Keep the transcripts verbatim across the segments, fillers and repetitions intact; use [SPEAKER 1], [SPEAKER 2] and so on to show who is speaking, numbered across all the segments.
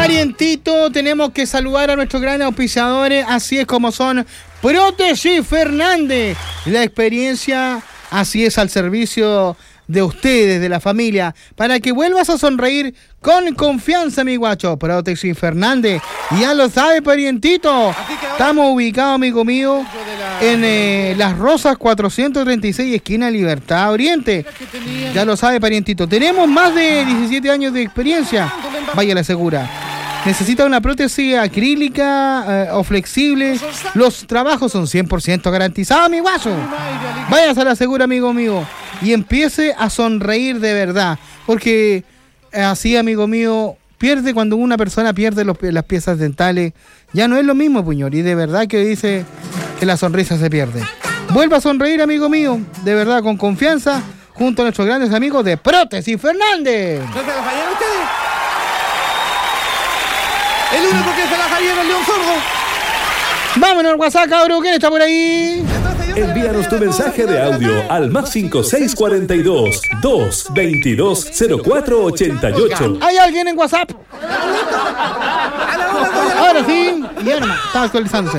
[SPEAKER 1] Parientito, tenemos que saludar a nuestros grandes auspiciadores, así es como son Prótesis Fernández. La experiencia, así es, al servicio de ustedes, de la familia, para que vuelvas a sonreír con confianza, mi guacho. Prótesis Fernández, ya lo sabe, parientito. Estamos ubicados, amigo mío, en eh, Las Rosas cuatrocientos treinta y seis, esquina Libertad Oriente. Ya lo sabe, parientito. Tenemos más de diecisiete años de experiencia. Vaya la segura. Necesita una prótesis acrílica eh, o flexible. Los trabajos son cien por ciento garantizados, mi guacho. Váyase a la segura, amigo mío, y empiece a sonreír de verdad. Porque eh, así, amigo mío, pierde cuando una persona pierde los, las piezas dentales. Ya no es lo mismo, puñor. Y de verdad que dice que la sonrisa se pierde. Vuelva a sonreír, amigo mío, de verdad, con confianza, junto a nuestros grandes amigos de Prótesis Fernández.
[SPEAKER 2] ¿No se la fallaron ustedes? El único que se la falló el León Sordo.
[SPEAKER 1] Vámonos al WhatsApp, cabrón. ¿Quién está por ahí?
[SPEAKER 3] Envíanos tu mensaje de audio al más cinco seis cuatro dos, dos veintidós, cero cuatro ochenta y ocho.
[SPEAKER 1] ¿Hay alguien en WhatsApp? Ahora sí. Y ahora más. Estaba actualizándose.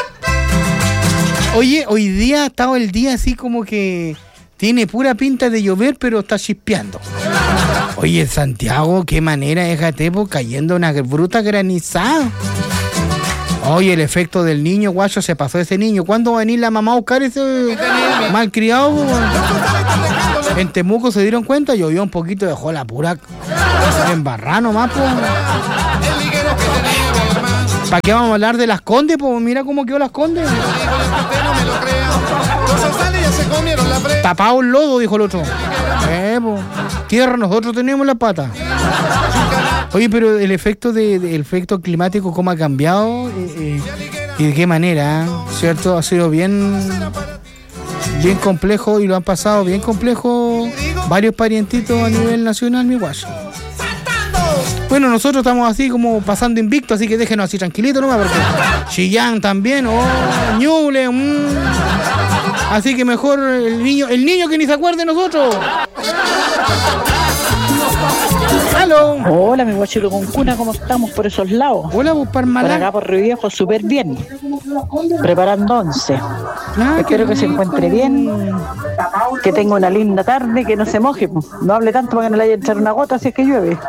[SPEAKER 1] Oye, hoy día ha estado el día así como que tiene pura pinta de llover, pero está chispeando. Oye, Santiago, qué manera, déjate, pues, cayendo una bruta granizada. Oye, el efecto del niño, guacho, se pasó ese niño. ¿Cuándo va a venir la mamá a buscar ese malcriado? En Temuco se dieron cuenta, llovió un poquito, dejó la pura embarrada nomás, pues. ¿Para qué vamos a hablar de Las Condes? Pues mira cómo quedó Las Condes. Tapado el lodo, dijo el otro. Eh, pues, tierra, nosotros tenemos la pata. Oye, pero el efecto de, de el efecto climático, cómo ha cambiado eh, eh, y de qué manera, ¿eh? ¿Cierto? Ha sido bien bien complejo y lo han pasado bien complejo varios parientitos a nivel nacional, mi guacho. Bueno, nosotros estamos así como pasando invicto, así que déjenos así tranquilitos nomás, porque Chillán también, oh, Ñuble, mmm. Así que mejor el niño, el niño que ni se acuerde de nosotros. ¡Aló!
[SPEAKER 4] Hola, mi guachito con cuna, ¿cómo estamos por esos lados?
[SPEAKER 1] Hola, vos, Parmalá.
[SPEAKER 4] Por acá por Río Viejo, súper bien. Preparando once.
[SPEAKER 1] Ah,
[SPEAKER 4] Espero que se encuentre bien, que tenga una linda tarde, que no se moje. No hable tanto para que no le haya echado una gota si es que llueve.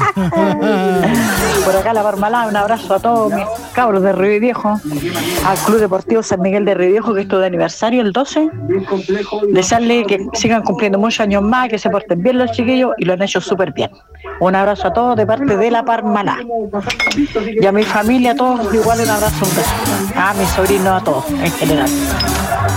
[SPEAKER 4] Por acá la Parmalá, un abrazo a todos mis cabros de Río Viejo, al Club Deportivo San Miguel de Río Viejo, que estuvo de aniversario el doce. Desearle que sigan cumpliendo muchos años más, que se porten bien los chiquillos, y lo han hecho súper bien. Un abrazo a todos de parte de la Parmalá. Y a mi familia, a todos, igual un abrazo, un beso. A mis sobrinos, a todos, en general.